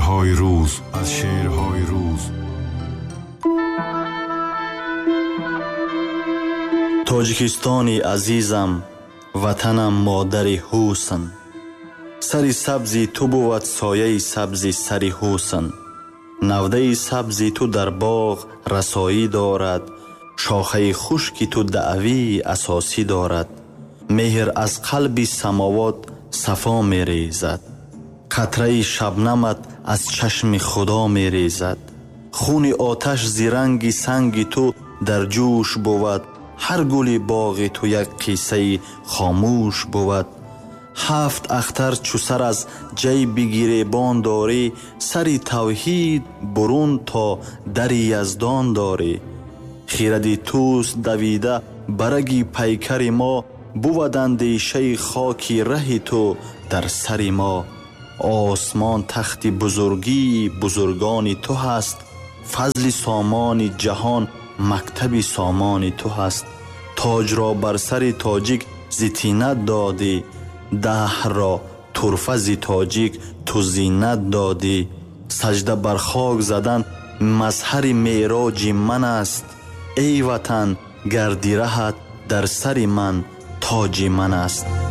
شعرهای روز тоҷикистони азизам, ватанам модари ҳусн. сари сабзи ту бувад сояи сабзи сари ҳусн. навдаи сабзи ту дар боғ расоӣ дорад, шохаи хушки ту даъвии асосӣ дорад. меҳр аз қалби самовот сафо мерезад, қатраи шабнамат аз чашми худо мерезад. хуни оташ зиранги санги ту дар ҷӯш бувад, ҳар гули боғи ту як қиссаи хомӯш бувад. ҳафт ахтар чу сар аз ҷайби гиребон дорӣ, сари тавҳид бурун то дари яздон дорӣ. хиради туст давида бараги пайкари мо, бувад андешаи хоки раҳи ту дар сари мо. осмон тахти бузургии бузургони ту ҳаст, фазли сомони ҷаҳон мактаби сомони ту ҳаст. тоҷро бар сари тоҷик зитинат додӣ, даҳрро турфа зи тоҷик ту зинат додӣ. саҷда бар хок задан мазҳари меъроҷи ман аст, эй ватан гарди раҳат дар сари ман тоҷи ман аст.